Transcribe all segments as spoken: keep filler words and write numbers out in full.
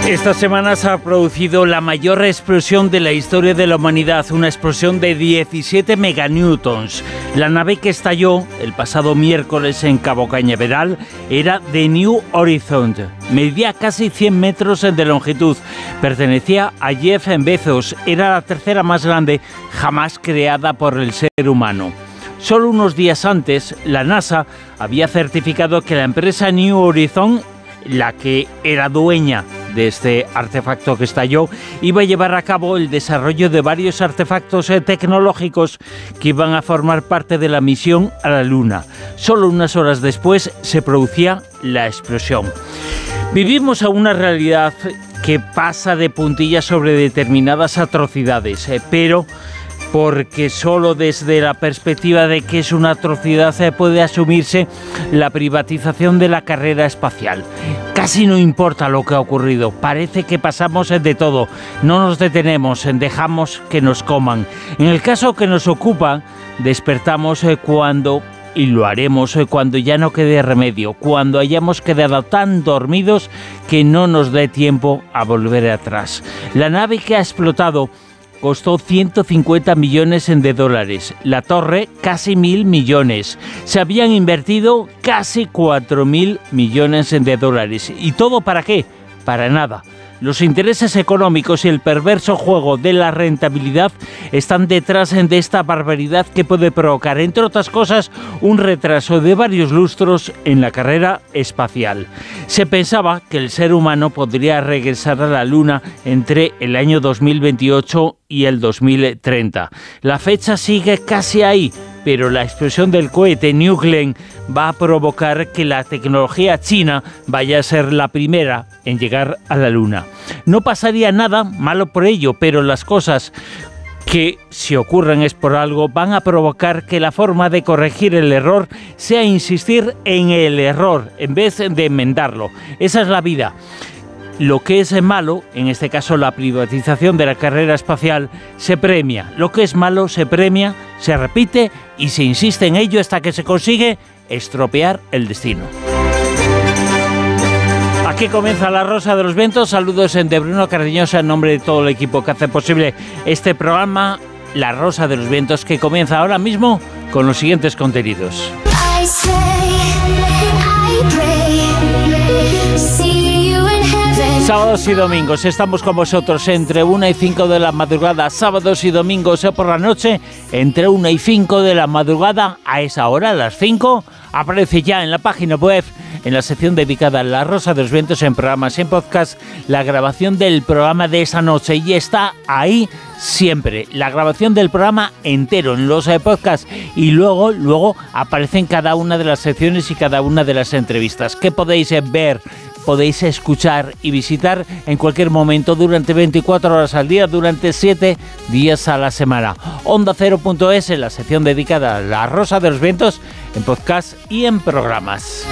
Esta semana se ha producido la mayor explosión de la historia de la humanidad, una explosión de diecisiete meganewtons. La nave que estalló el pasado miércoles en Cabo Cañaveral era The New Horizon. Medía casi cien metros de longitud. Pertenecía a Jeff Bezos. Era la tercera más grande jamás creada por el ser humano. Solo unos días antes, la NASA había certificado que la empresa New Horizon, la que era dueña de este artefacto que estalló, iba a llevar a cabo el desarrollo de varios artefactos eh, tecnológicos que iban a formar parte de la misión a la Luna. Solo unas horas después se producía la explosión. Vivimos a una realidad que pasa de puntillas sobre determinadas atrocidades, eh, pero porque solo desde la perspectiva de que es una atrocidad se puede asumirse la privatización de la carrera espacial. Casi no importa lo que ha ocurrido, parece que pasamos de todo, no nos detenemos, dejamos que nos coman. En el caso que nos ocupa, despertamos cuando, y lo haremos cuando ya no quede remedio, cuando hayamos quedado tan dormidos que no nos dé tiempo a volver atrás. La nave que ha explotado costó ciento cincuenta millones de dólares, la torre casi mil millones. Se habían invertido casi cuatro mil millones de dólares. ¿Y todo para qué? Para nada. Los intereses económicos y el perverso juego de la rentabilidad están detrás de esta barbaridad que puede provocar, entre otras cosas, un retraso de varios lustros en la carrera espacial. Se pensaba que el ser humano podría regresar a la Luna entre el año dos mil veintiocho y el dos mil treinta. La fecha sigue casi ahí, pero la explosión del cohete New Glenn va a provocar que la tecnología china vaya a ser la primera en llegar a la Luna. No pasaría nada malo por ello, pero las cosas que, si ocurren es por algo, van a provocar que la forma de corregir el error sea insistir en el error en vez de enmendarlo. Esa es la vida. Lo que es malo, en este caso la privatización de la carrera espacial, se premia. Lo que es malo se premia, se repite y se insiste en ello hasta que se consigue estropear el destino. Aquí comienza La Rosa de los Vientos. Saludos de Bruno Cardeñosa en nombre de todo el equipo que hace posible este programa, La Rosa de los Vientos, que comienza ahora mismo con los siguientes contenidos. I say, I pray, see. Sábados y domingos estamos con vosotros entre una y cinco de la madrugada. Sábados y domingos por la noche entre una y cinco de la madrugada. A esa hora, a las cinco, aparece ya en la página web, en la sección dedicada a La Rosa de los Vientos, en programas y en podcast, la grabación del programa de esa noche. Y está ahí siempre, la grabación del programa entero en los podcasts. Y luego, luego aparecen cada una de las secciones y cada una de las entrevistas que podéis ver, podéis escuchar y visitar en cualquier momento durante veinticuatro horas al día, durante siete días a la semana. Onda Cero punto es, en la sección dedicada a La Rosa de los Vientos, en podcast y en programas.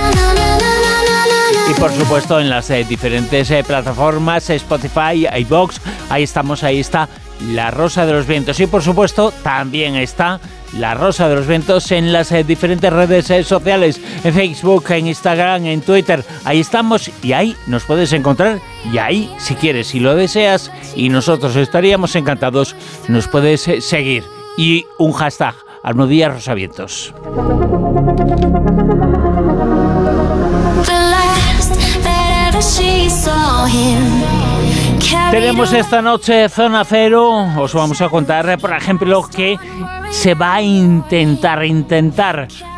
Y por supuesto en las eh, diferentes eh, plataformas, Spotify, iVoox, ahí estamos, ahí está La Rosa de los Vientos. Y por supuesto también está La Rosa de los Vientos en las eh, diferentes redes eh, sociales, en Facebook, en Instagram, en Twitter. Ahí estamos y ahí nos puedes encontrar, y ahí, si quieres, si lo deseas, y nosotros estaríamos encantados, nos puedes eh, seguir. Y un hashtag, Almodía Rosavientos. Tenemos esta noche Zona Cero. Os vamos a contar, por ejemplo, que se va a intentar, intentar